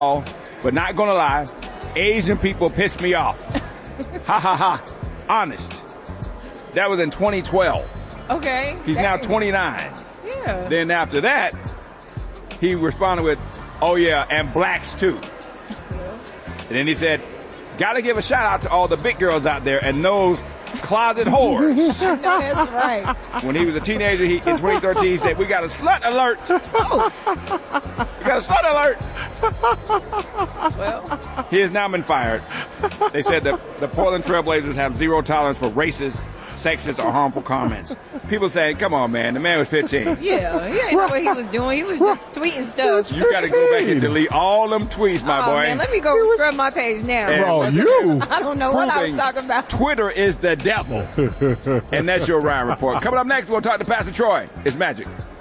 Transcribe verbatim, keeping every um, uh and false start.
but not gonna lie, Asian people piss me off. Ha ha ha. Honest. That was in twenty twelve. Okay. He's Dang. now twenty-nine. Yeah. Then after that, he responded with, oh yeah, and blacks too. And then he said, gotta give a shout out to all the big girls out there and those closet whores. No, that's right. When he was a teenager, he in twenty thirteen, he said, we got a slut alert. Oh. We got a slut alert. Well, He has now been fired. They said that the Portland Trailblazers have zero tolerance for racist, sexist, or harmful comments. People saying, come on, man, the man was fifteen. yeah, he didn't know what he was doing. He was just tweeting stuff. You got to go back and delete all them tweets, my oh, boy. man, let me go scrub my page now. And Bro, once you. again, I don't know what I was proving talking about. Twitter is the devil. And that's your Ryan Report. Coming up next, we'll talk to Pastor Troy. It's Magic.